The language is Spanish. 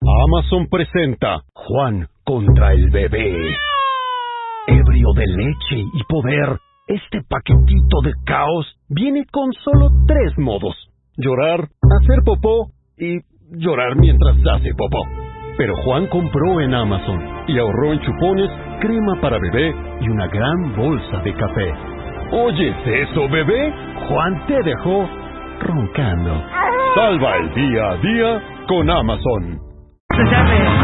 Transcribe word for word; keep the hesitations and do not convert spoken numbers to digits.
Amazon presenta Juan contra el bebé. Ebrio de leche y poder, este paquetito de caos viene con solo tres modos: llorar, hacer popó y llorar mientras hace popó. Pero Juan compró en Amazon y ahorró en chupones, crema para bebé y una gran bolsa de café. ¿Oyes eso, bebé? Juan te dejó roncando. Salva el día a día con Amazon. Se llame